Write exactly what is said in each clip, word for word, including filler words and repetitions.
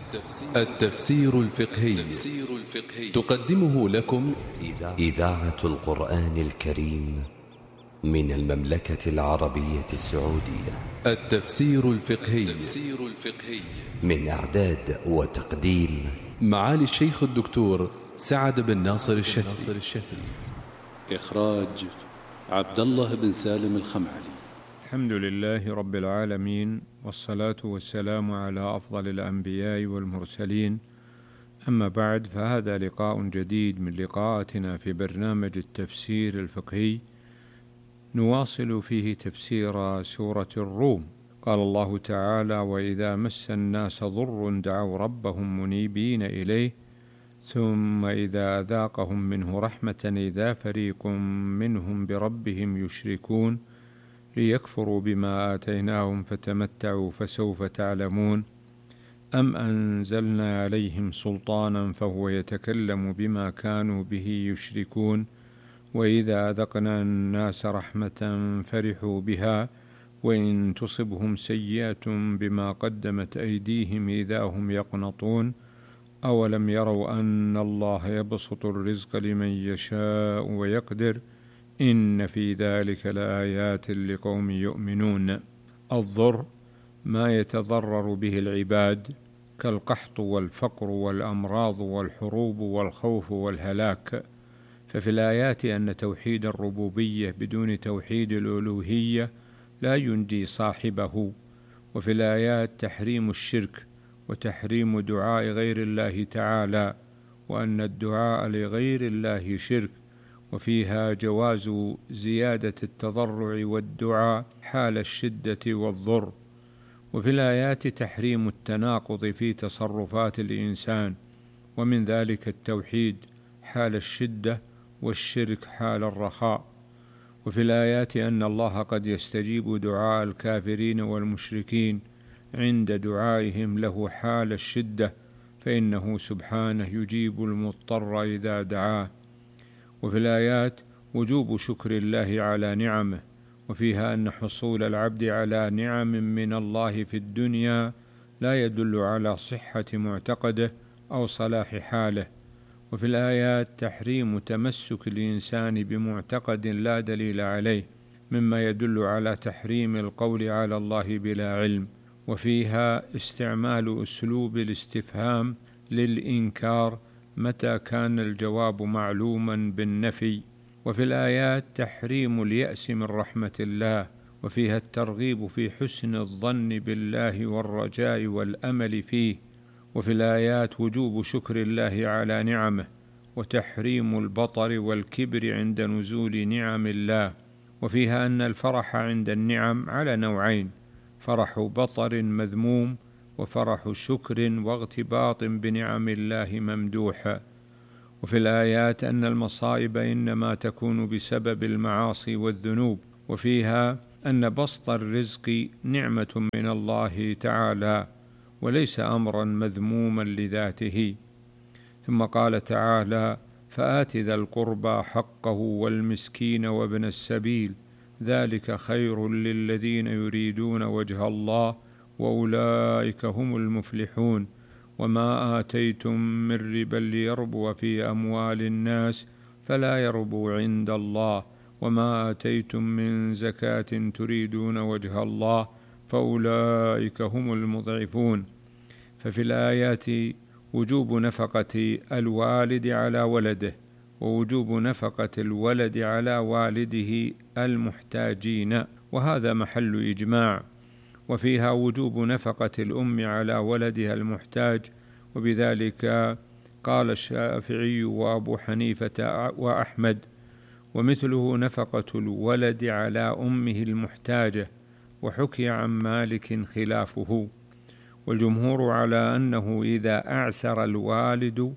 التفسير الفقهي تقدمه لكم إذاعة القرآن الكريم من المملكة العربية السعودية. التفسير الفقهي من إعداد وتقديم معالي الشيخ الدكتور سعد بن ناصر الشافعي. إخراج عبد الله بن سالم الخمعلي. الحمد لله رب العالمين، والصلاة والسلام على أفضل الأنبياء والمرسلين، أما بعد، فهذا لقاء جديد من لقاءاتنا في برنامج التفسير الفقهي، نواصل فيه تفسير سورة الروم. قال الله تعالى: وإذا مس الناس ضر دعوا ربهم منيبين إليه ثم إذا أذاقهم منه رحمة إذا فريق منهم بربهم يشركون ليكفروا بما آتيناهم فتمتعوا فسوف تعلمون أم أنزلنا عليهم سلطانا فهو يتكلم بما كانوا به يشركون وإذا أذقنا الناس رحمة فرحوا بها وإن تصبهم سيئة بما قدمت أيديهم إذا هم يقنطون أولم يروا أن الله يبسط الرزق لمن يشاء ويقدر إن في ذلك لآيات لقوم يؤمنون. الضر ما يتضرر به العباد كالقحط والفقر والأمراض والحروب والخوف والهلاك. ففي الآيات أن توحيد الربوبية بدون توحيد الألوهية لا ينجي صاحبه، وفي الآيات تحريم الشرك وتحريم دعاء غير الله تعالى، وأن الدعاء لغير الله شرك، وفيها جواز زيادة التضرع والدعاء حال الشدة والضر. وفي الآيات تحريم التناقض في تصرفات الإنسان، ومن ذلك التوحيد حال الشدة والشرك حال الرخاء. وفي الآيات أن الله قد يستجيب دعاء الكافرين والمشركين عند دعائهم له حال الشدة، فإنه سبحانه يجيب المضطر إذا دعاه. وفي الآيات وجوب شكر الله على نعمه، وفيها أن حصول العبد على نعم من الله في الدنيا لا يدل على صحة معتقده أو صلاح حاله. وفي الآيات تحريم تمسك الإنسان بمعتقد لا دليل عليه، مما يدل على تحريم القول على الله بلا علم. وفيها استعمال أسلوب الاستفهام للإنكار متى كان الجواب معلوما بالنفي. وفي الآيات تحريم اليأس من رحمة الله، وفيها الترغيب في حسن الظن بالله والرجاء والأمل فيه. وفي الآيات وجوب شكر الله على نعمه، وتحريم البطر والكبر عند نزول نعم الله. وفيها أن الفرح عند النعم على نوعين: فرح بطر مذموم، وفرح شكر واغتباط بنعم الله ممدوحا. وفي الآيات أن المصائب إنما تكون بسبب المعاصي والذنوب. وفيها أن بسط الرزق نعمة من الله تعالى وليس أمرا مذموما لذاته. ثم قال تعالى: فآت ذا القربى حقه والمسكين وابن السبيل ذلك خير للذين يريدون وجه الله وأولئك هم المفلحون وما آتيتم من ربا ليربو في أموال الناس فلا يربو عند الله وما آتيتم من زكاة تريدون وجه الله فأولئك هم المضعفون. ففي الآيات وجوب نفقة الوالد على ولده، ووجوب نفقة الولد على والده المحتاجين، وهذا محل إجماع. وفيها وجوب نفقة الأم على ولدها المحتاج، وبذلك قال الشافعي وأبو حنيفة وأحمد، ومثله نفقة الولد على أمه المحتاجة، وحكي عن مالك خلافه. والجمهور على أنه إذا أعسر الوالد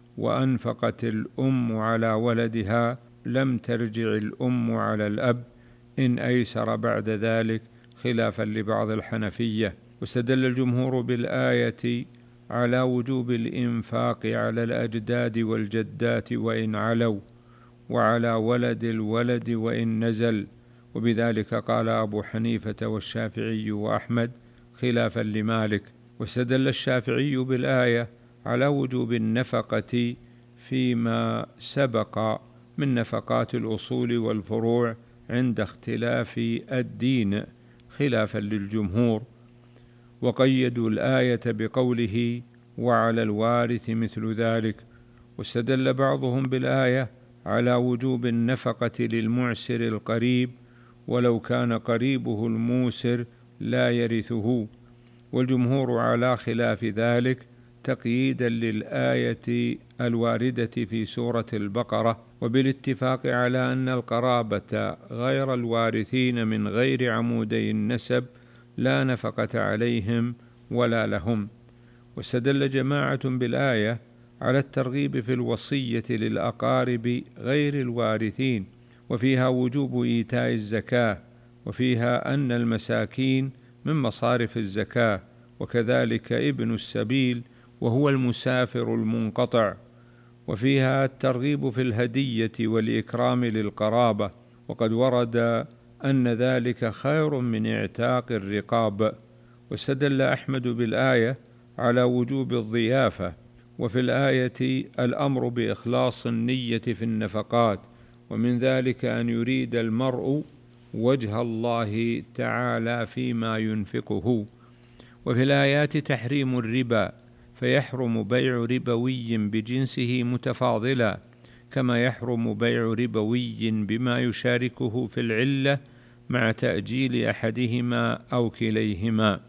وأنفقت الأم على ولدها لم ترجع الأم على الأب إن أيسر بعد ذلك، خلافا لبعض الحنفية. واستدل الجمهور بالآية على وجوب الإنفاق على الأجداد والجدات وإن علوا، وعلى ولد الولد وإن نزل، وبذلك قال أبو حنيفة والشافعي وأحمد خلافا لمالك. واستدل الشافعي بالآية على وجوب النفقة فيما سبق من نفقات الأصول والفروع عند اختلاف الدين خلافا للجمهور، وقيدوا الآية بقوله وعلى الوارث مثل ذلك. واستدل بعضهم بالآية على وجوب النفقة للمعسر القريب ولو كان قريبه الموسر لا يرثه، والجمهور على خلاف ذلك تقييدا للآية الواردة في سورة البقرة، وبالاتفاق على أن القرابة غير الوارثين من غير عمودي النسب لا نفقة عليهم ولا لهم. واستدل جماعة بالآية على الترغيب في الوصية للأقارب غير الوارثين، وفيها وجوب إيتاء الزكاة، وفيها أن المساكين من مصارف الزكاة، وكذلك ابن السبيل وهو المسافر المنقطع، وفيها الترغيب في الهدية والإكرام للقرابة، وقد ورد أن ذلك خير من اعتاق الرقاب. واستدل أحمد بالآية على وجوب الضيافة، وفي الآية الأمر بإخلاص النية في النفقات، ومن ذلك أن يريد المرء وجه الله تعالى فيما ينفقه. وفي الآيات تحريم الربا، فيحرم بيع ربوي بجنسه متفاضلا، كما يحرم بيع ربوي بما يشاركه في العلة مع تأجيل أحدهما أو كليهما.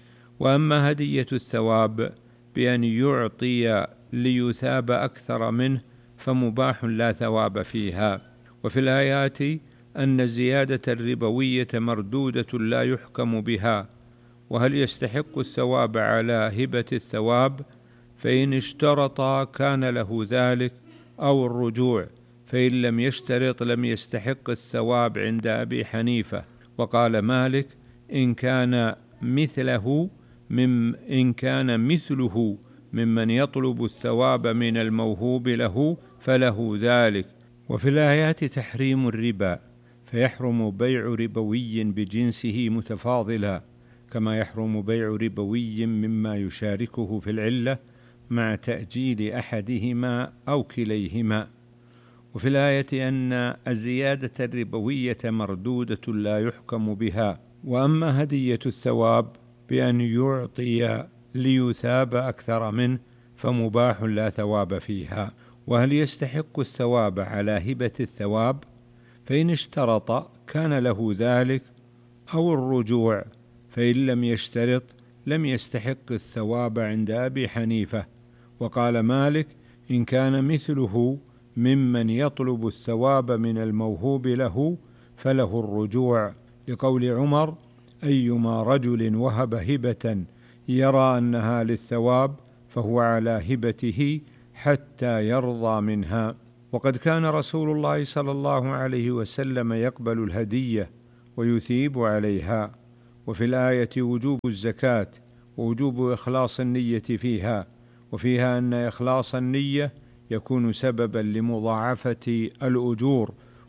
وأما هدية الثواب بأن يعطي ليثاب أكثر منه فمباح لا ثواب فيها. وفي الآيات أن الزيادة الربوية مردودة لا يحكم بها، وهل يستحق الثواب على هبة الثواب؟ فإن اشترط كان له ذلك، أو الرجوع، فإن لم يشترط لم يستحق الثواب عند أبي حنيفة. وقال مالك إن كان مثله من إن كان مثله ممن يطلب الثواب من الموهوب له فله ذلك. وفي الآيات تحريم الربا، فيحرم بيع ربوي بجنسه متفاضلا، كما يحرم بيع ربوي مما يشاركه في العلة مع تأجيل أحدهما أو كليهما. وفي الآية أن الزيادة الربوية مردودة لا يحكم بها. وأما هدية الثواب بأن يعطي ليثاب أكثر منه فمباح لا ثواب فيها. وهل يستحق الثواب على هبة الثواب؟ فإن اشترط كان له ذلك، أو الرجوع، فإن لم يشترط لم يستحق الثواب عند أبي حنيفة. وقال مالك إن كان مثله ممن يطلب الثواب من الموهوب له فله الرجوع، لقول عمر أيما رجل وهب هبة يرى أنها للثواب فهو على هبته حتى يرضى منها. وقد كان رسول الله صلى الله عليه وسلم يقبل الهدية ويثيب عليها. وفي الآية وجوب الزكاة ووجوب إخلاص النية فيها، وفيها أن إخلاص النية يكون سببا لمضاعفة الأجور.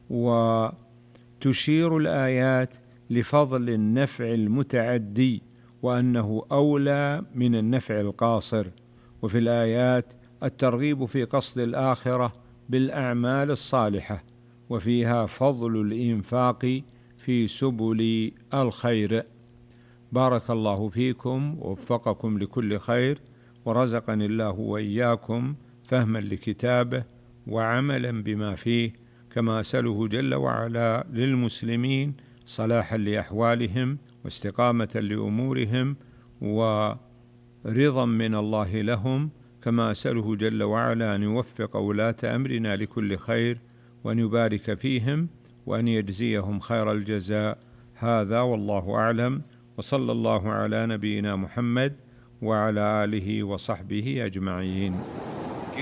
وتشير الآيات لفضل النفع المتعدي وأنه أولى من النفع القاصر. وفي الآيات الترغيب في قصد الآخرة بالأعمال الصالحة، وفيها فضل الإنفاق في سبل الخير. بارك الله فيكم ووفقكم لكل خير، ورزقني الله وإياكم فهما لكتابه وعملا بما فيه، كما أسأله جل وعلا للمسلمين صلاحا لأحوالهم واستقامة لأمورهم ورضا من الله لهم، كما أسأله جل وعلا أن يوفق ولاة أمرنا لكل خير وأن يبارك فيهم وأن يجزيهم خير الجزاء. هذا والله أعلم، وصلى الله على نبينا محمد وعلى آله وصحبه أجمعين.